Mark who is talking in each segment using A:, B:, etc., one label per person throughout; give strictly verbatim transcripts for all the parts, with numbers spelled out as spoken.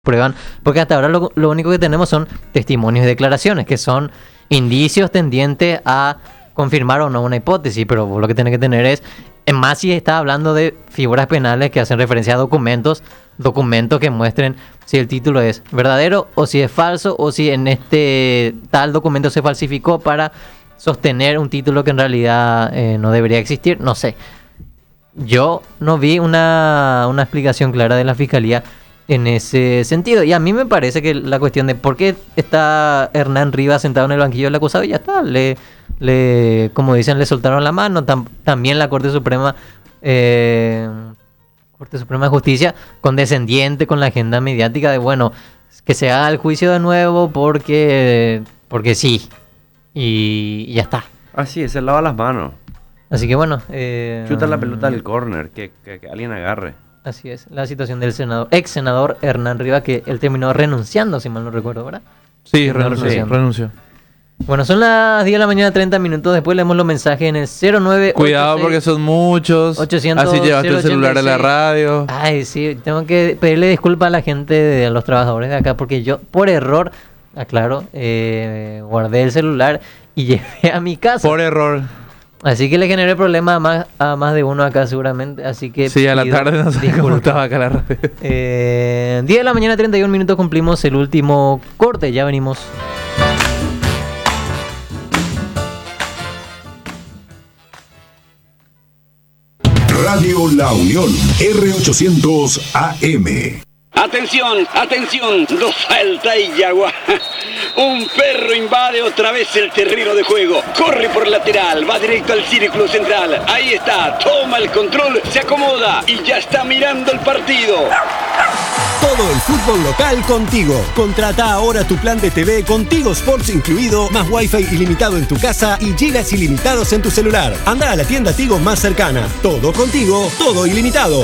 A: prueban, porque hasta ahora lo, lo único que tenemos son testimonios y declaraciones, que son indicios tendientes a confirmar o no una hipótesis, pero vos lo que tenés que tener es, en más si está hablando de figuras penales que hacen referencia a documentos, documentos que muestren si el título es verdadero o si es falso, o si en este tal documento se falsificó para sostener un título que en realidad eh, no debería existir, no sé. Yo no vi una, una explicación clara de la Fiscalía en ese sentido. Y a mí me parece que la cuestión de por qué está Hernán Rivas sentado en el banquillo del acusado, ya está. Le, le como dicen, le soltaron la mano. Tam, también la Corte Suprema, eh, Corte Suprema de Justicia, condescendiente con la agenda mediática de, bueno, que se haga el juicio de nuevo porque, porque sí. Y, y ya está.
B: Así es, se lava las manos.
A: Así que bueno. Eh,
B: Chuta la pelota del córner, que, que, que alguien agarre.
A: Así es, la situación del senador, ex senador Hernán Rivas, que él terminó renunciando, si mal no recuerdo, ¿verdad?
C: Sí, renunció. renunció.
A: Bueno, son las diez de la mañana, treinta minutos. Después leemos los mensajes en el cero nueve.
C: Cuidado porque son muchos.
A: ochocientos,
C: así llevaste el celular a la radio.
A: Ay, sí, tengo que pedirle disculpas a la gente, de, a los trabajadores de acá, porque yo, por error, aclaro, eh, guardé el celular y llevé a mi casa.
C: Por error.
A: Así que le generé problemas a más, a más de uno acá seguramente, así que...
C: Sí, a la tarde no sé cómo estaba acá la radio.
A: Eh, diez de la mañana, treinta y un minutos, cumplimos el último corte, ya venimos.
D: Radio La Unión, R ochocientos A M.
E: Atención, atención, dos salta y yagua. Un perro invade otra vez el terreno de juego. Corre por lateral, va directo al círculo central. Ahí está, toma el control, se acomoda y ya está mirando el partido.
F: Todo el fútbol local contigo. Contrata ahora tu plan de T V con Tigo Sports incluido, más wifi ilimitado en tu casa y gigas ilimitados en tu celular. Anda a la tienda Tigo más cercana. Todo contigo, todo ilimitado.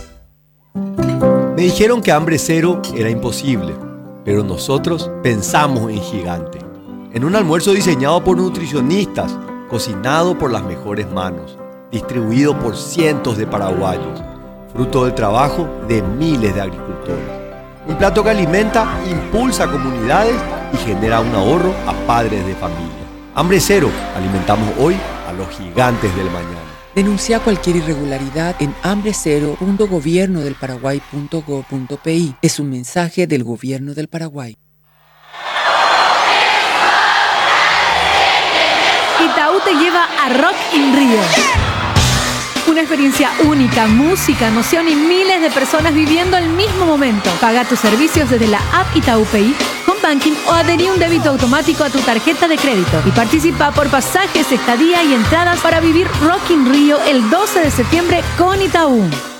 G: Me dijeron que hambre cero era imposible, pero nosotros pensamos en gigante. En un almuerzo diseñado por nutricionistas, cocinado por las mejores manos, distribuido por cientos de paraguayos, fruto del trabajo de miles de agricultores. Un plato que alimenta, impulsa comunidades y genera un ahorro a padres de familia. Hambre cero, alimentamos hoy a los gigantes del mañana.
H: Denuncia cualquier irregularidad en hambre cero punto gobierno del paraguay punto gob punto pi. Es un mensaje del Gobierno del Paraguay.
I: Itaú te lleva a Rock in Rio. Una experiencia única, música, emoción y miles de personas viviendo el mismo momento. Paga tus servicios desde la app Itaú Pay, Home Banking o adherí un débito automático a tu tarjeta de crédito. Y participa por pasajes, estadía y entradas para vivir Rock in Rio el doce de septiembre con Itaú.